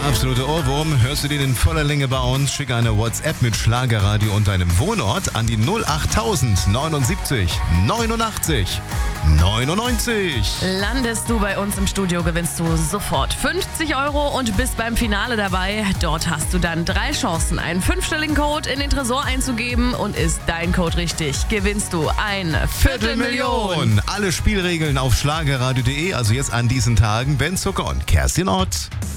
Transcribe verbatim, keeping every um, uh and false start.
absolute Ohrwurm. Hörst du den in voller Länge bei uns? Schicke eine WhatsApp mit Schlagerradio und deinem Wohnort an die null acht tausend neunundsiebzig neunundachtzig neunundneunzig. Landest du bei uns im Studio, gewinnst du sofort fünfzig Euro und bist beim Finale dabei. Dort hast du dann drei Chancen, einen fünfstelligen Code in den Tresor einzugeben, und ist dein Code richtig, gewinnst du eine Viertelmillion. Alle Spielregeln auf schlagerradio punkt de, also jetzt an diesen Tagen Ben Zucker und Kerstin Ott.